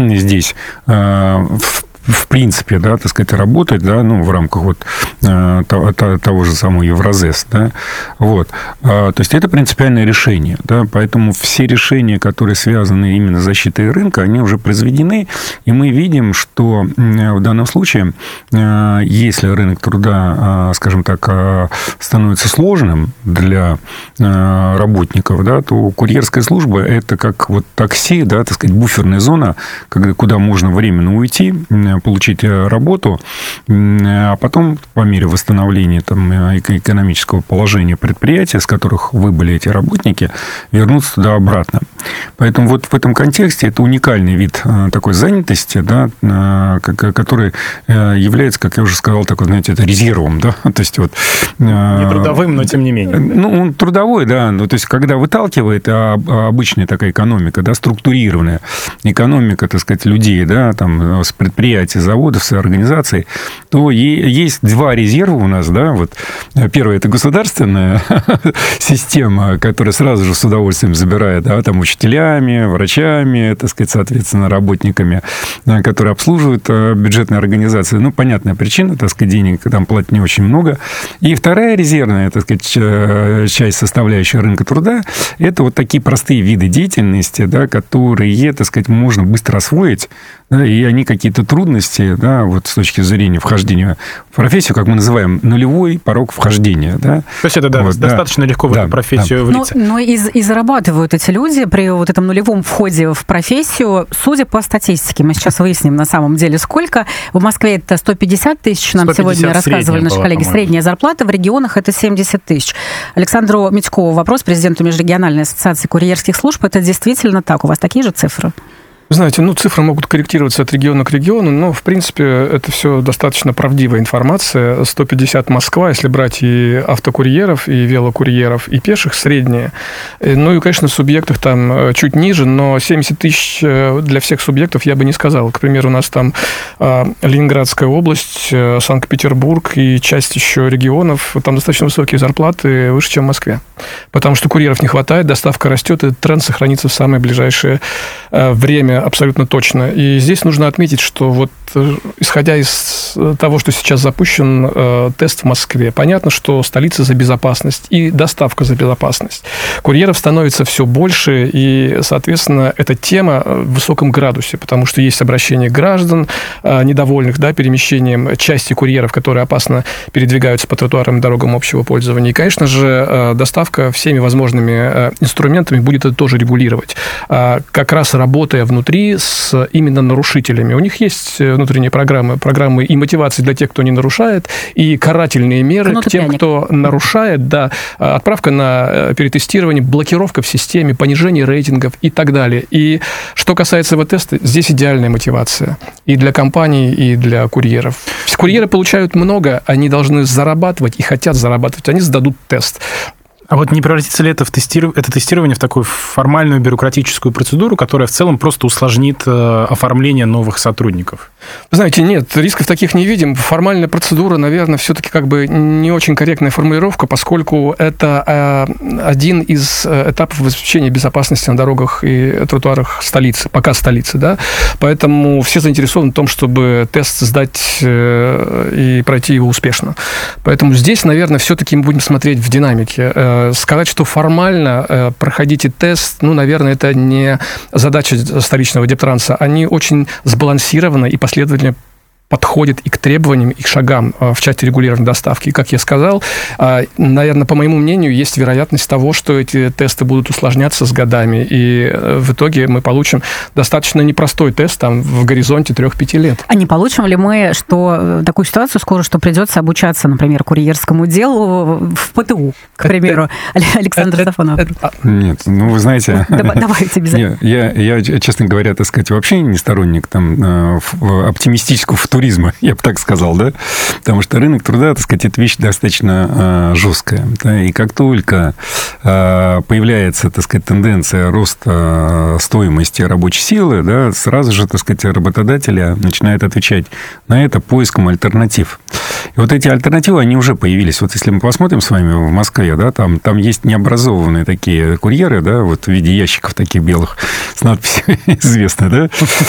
здесь в принципе, да, так сказать, работать, да, ну, в рамках вот того же самого Евразес, да, вот. То есть это принципиальное решение, да, поэтому все решения, которые связаны именно с защитой рынка, они уже произведены, и мы видим, что в данном случае, если рынок труда, скажем так, становится сложным для работников, да, то курьерская служба – это как вот такси, да, так сказать, буферная зона, куда можно временно уйти, получить работу, а потом, по мере восстановления там, экономического положения предприятия, с которых выбыли эти работники, вернуться туда обратно. Поэтому вот в этом контексте это уникальный вид такой занятости, да, который является, как я уже сказал, такой, знаете, это резервом. Да? То есть, вот, не трудовым, но тем не менее. Ну, он трудовой, да. Ну, то есть, когда выталкивает обычная такая экономика, да, структурированная экономика, так сказать, людей, да, там, с предприятий, заводов, с организаций, то есть два резерва у нас, да, вот. Первое – это государственная система, которая сразу же с удовольствием забирает, да, там, учителями, врачами, так сказать, соответственно, работниками, которые обслуживают бюджетные организации. Ну, понятная причина, так сказать, денег там платят не очень много. И вторая резервная, так сказать, часть, составляющая рынка труда, это вот такие простые виды деятельности, да, которые, так сказать, можно быстро освоить, да, и они какие-то трудности, да, вот с точки зрения вхождения в профессию, как мы называем, нулевой порог вхождения. Да. То есть это да, вот, достаточно легко в эту профессию влиться. Но и зарабатывают эти люди при вот этом нулевом входе в профессию, судя по статистике, мы сейчас выясним на самом деле сколько. В Москве это 150 тысяч, нам сегодня рассказывали наши коллеги. Средняя зарплата, в регионах это 70 тысяч. Александру Митькову вопрос, президенту Межрегиональной ассоциации курьерских служб. Это действительно так? У вас такие же цифры? Знаете, ну, цифры могут корректироваться от региона к региону, но, в принципе, это все достаточно правдивая информация. 150 Москва, если брать и автокурьеров, и велокурьеров, и пеших, средние. Ну, и, конечно, в субъектах там чуть ниже, но 70 тысяч для всех субъектов я бы не сказал. К примеру, у нас там Ленинградская область, Санкт-Петербург и часть еще регионов, там достаточно высокие зарплаты, выше, чем в Москве. Потому что курьеров не хватает, доставка растет, и этот тренд сохранится в самое ближайшее время абсолютно точно. И здесь нужно отметить, что вот исходя из того, что сейчас запущен тест в Москве, понятно, что столица за безопасность и доставка за безопасность. Курьеров становится все больше, и, соответственно, эта тема в высоком градусе, потому что есть обращение граждан, недовольных, да, перемещением части курьеров, которые опасно передвигаются по тротуарам и дорогам общего пользования. И, конечно же, доставка всеми возможными инструментами будет это тоже регулировать. Как раз работая внутри с именно нарушителями. У них есть внутренние программы и мотивации для тех, кто не нарушает, и карательные меры к тем, кто нарушает, да, отправка на перетестирование, блокировка в системе, понижение рейтингов и так далее. И что касается ИВ-теста, здесь идеальная мотивация и для компаний, и для курьеров. Курьеры получают много, они должны зарабатывать и хотят зарабатывать, они сдадут тест. А вот не превратится ли это тестирование в такую формальную бюрократическую процедуру, которая в целом просто усложнит оформление новых сотрудников? Вы знаете, нет, рисков таких не видим. Формальная процедура, наверное, все-таки как бы не очень корректная формулировка, поскольку это один из этапов обеспечения безопасности на дорогах и тротуарах столицы, пока столицы, да. Поэтому все заинтересованы в том, чтобы тест сдать и пройти его успешно. Поэтому здесь, наверное, все-таки мы будем смотреть в динамике. Сказать, что формально проходите тест, ну, наверное, это не задача столичного Дептранса. Они очень сбалансированно и последовательно подходит и к требованиям, и к шагам в части регулированной доставки. И, как я сказал, наверное, по моему мнению, есть вероятность того, что эти тесты будут усложняться с годами, и в итоге мы получим достаточно непростой тест там, в горизонте 3-5 лет. А не получим ли мы такую ситуацию скоро, что придется обучаться, например, курьерскому делу в ПТУ, к примеру, Александр Сафонов? Нет, ну, вы знаете... Давайте обязательно. Я, честно говоря, так сказать, вообще не сторонник там оптимистического футуризма, я бы так сказал, да, потому что рынок труда, так сказать, это вещь достаточно жесткая, да? И как только появляется, так сказать, тенденция роста стоимости рабочей силы, да, сразу же, так сказать, работодатели начинают отвечать на это поиском альтернатив. И вот эти альтернативы, они уже появились. Вот если мы посмотрим с вами в Москве, да, там есть необразованные такие курьеры, да, вот в виде ящиков таких белых с надписью «известно», да,